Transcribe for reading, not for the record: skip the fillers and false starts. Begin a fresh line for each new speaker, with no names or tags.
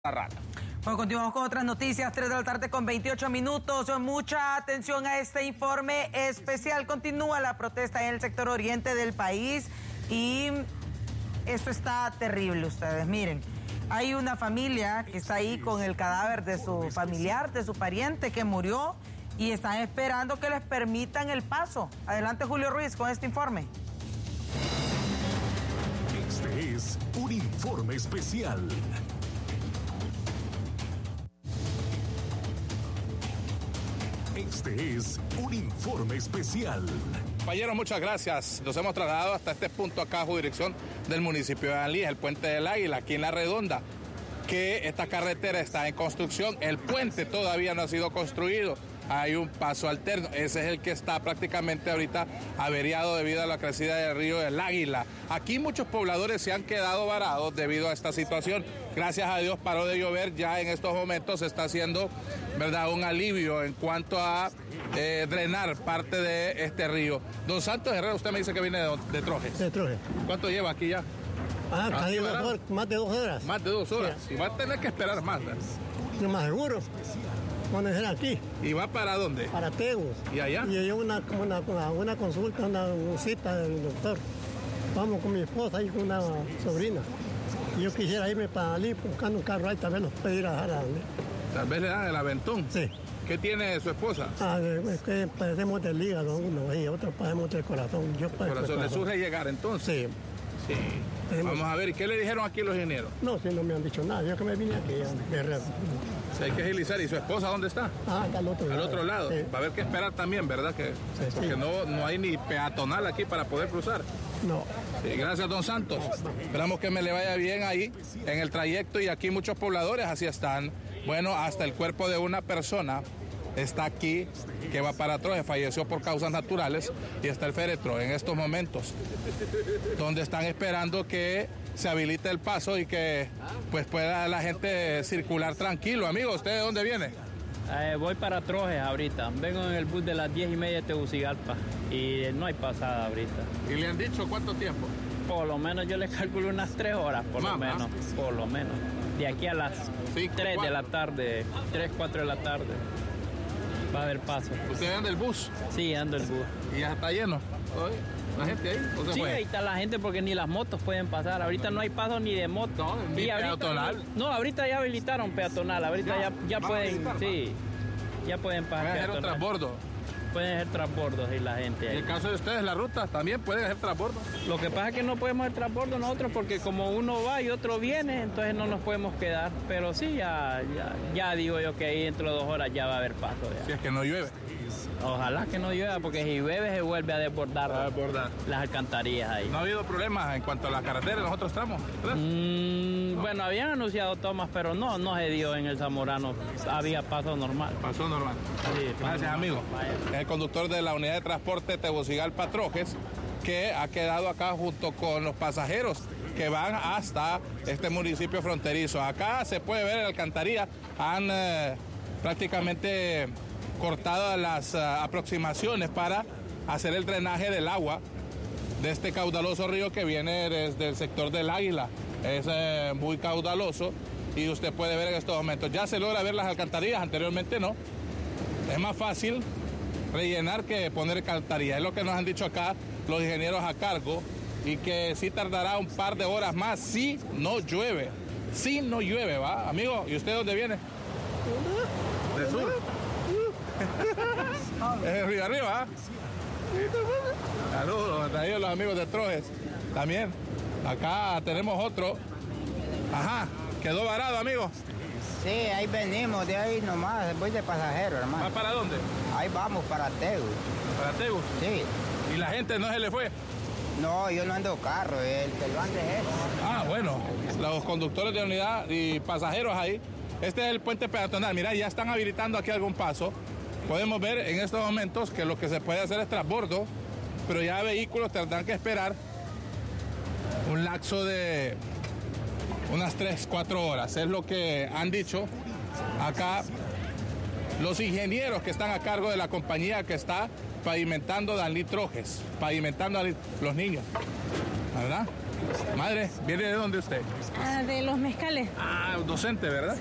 Rata.
Bueno, continuamos con otras noticias, 3 de la tarde con 28 minutos. Mucha atención a este informe especial. Continúa la protesta en el sector oriente del país y esto está terrible, ustedes. Miren, hay una familia que está ahí con el cadáver de su familiar, de su pariente que murió y están esperando que les permitan el paso. Adelante, Julio Ruiz, con este informe.
Este es un informe especial. Este es un informe especial.
Compañeros, muchas gracias. Nos hemos trasladado hasta este punto acá, bajo dirección del municipio de Danlí, el Puente del Águila, aquí en La Redonda, que esta carretera está en construcción. El puente todavía no ha sido construido. Hay un paso alterno. Ese es el que está prácticamente ahorita averiado debido a la crecida del río del Águila. Aquí muchos pobladores se han quedado varados debido a esta situación. Gracias a Dios paró de llover. Ya en estos momentos se está haciendo, ¿verdad?, un alivio en cuanto a drenar parte de este río. Don Santos Herrera, usted me dice que viene de Trojes.
De Trojes.
¿Cuánto lleva aquí ya?
Casi más de 2 horas.
Más de 2 horas. Sí. Y va a tener que esperar más, ¿verdad?
No más seguro. Van a ser aquí.
¿Y va para dónde?
Para Tegus.
¿Y allá?
Y hay una consulta, una cita del doctor. Vamos con mi esposa y con una sobrina. Y yo quisiera irme para allí buscando un carro ahí, tal vez nos puede ir a dejar a Danlí.
Tal vez le dan el aventón.
Sí.
¿Qué tiene su esposa?
Es que padecemos del hígado uno y otros padecemos del corazón. Yo padezco
corazón. ¿Le surge llegar entonces?
Sí.
Vamos a ver, ¿y qué le dijeron aquí los ingenieros?
No, si no me han dicho nada, yo que me vine aquí.
Hay que agilizar. ¿Y su esposa dónde está?
Acá al otro lado.
Al otro lado. Sí. Va a haber que esperar también, ¿verdad? Porque no hay ni peatonal aquí para poder cruzar.
No.
Sí, gracias, don Santos. Esperamos que me le vaya bien ahí en el trayecto, y aquí muchos pobladores así están. Bueno, hasta el cuerpo de una persona está aquí, que va para Trojes, falleció por causas naturales, y está el féretro en estos momentos, donde están esperando que se habilite el paso y que pues pueda la gente circular tranquilo. Amigo, ¿usted de dónde viene?
Voy para Trojes ahorita, vengo en el bus de las 10:30 de Tegucigalpa y no hay pasada ahorita.
¿Y le han dicho cuánto tiempo?
Por lo menos yo le calculo unas 3 horas, por lo menos. De aquí a las 3 de la tarde, 3, 4 de la tarde. Va a haber paso.
¿Usted anda el bus?
Sí, ando el bus.
¿Y ya está lleno hoy? ¿La gente ahí?
Sí, ahí está la gente porque ni las motos pueden pasar. Ahorita no hay paso ni de moto.
No, ni peatonal.
No, ahorita ya habilitaron peatonal. Ahorita ya pueden, sí, ya pueden pasar.
¿Pueden hacer un transbordo?
Pueden hacer transbordos y la gente ahí.
En el caso de ustedes, la ruta también pueden hacer transbordos.
Lo que pasa es que no podemos hacer transbordo nosotros porque como uno va y otro viene, entonces no nos podemos quedar. Pero sí, ya digo yo que ahí dentro de 2 horas ya va a haber paso. Ya.
Si es que no llueve.
Ojalá que no llueva, porque si llueve se vuelve a desbordar las alcantarillas ahí.
¿No ha habido problemas en cuanto a las carreteras en los otros tramos?
Bueno, habían anunciado tomas, pero no se dio en el Zamorano. Había paso normal.
Paso normal.
Sí,
gracias, amigo. El conductor de la unidad de transporte Tegucigalpa Trojes, que ha quedado acá junto con los pasajeros que van hasta este municipio fronterizo. Acá se puede ver en la alcantarilla, han prácticamente cortado las aproximaciones para hacer el drenaje del agua de este caudaloso río que viene desde el sector del Águila. Es muy caudaloso y usted puede ver en estos momentos. Ya se logra ver las alcantarillas, anteriormente no. Es más fácil rellenar que poner alcantarilla. Es lo que nos han dicho acá los ingenieros a cargo, y que sí tardará un par de horas más si no llueve. Si no llueve, ¿va? Amigo, ¿y usted dónde viene? ¿Del sur? Es Río Arriba, Saludos, traídos los amigos de Trojes. También, acá tenemos otro. Ajá, quedó varado, amigo.
Sí, ahí venimos, de ahí nomás, voy de pasajero, hermano.
¿Va para dónde?
Ahí vamos, para Tegus.
¿Para Tegus?
Sí.
¿Y la gente no se le fue?
No, yo no ando carro, el que lo ande es él.
Ah, bueno, los conductores de unidad y pasajeros ahí. Este es el puente peatonal. Mira, ya están habilitando aquí algún paso. Podemos ver en estos momentos que lo que se puede hacer es transbordo, pero ya vehículos tendrán que esperar un lapso de unas 3, 4 horas. Es lo que han dicho acá los ingenieros que están a cargo de la compañía que está pavimentando Danlí Trojes, pavimentando a los niños, ¿verdad? Madre, ¿viene de dónde usted?
De Los Mezcales.
Docente, ¿verdad?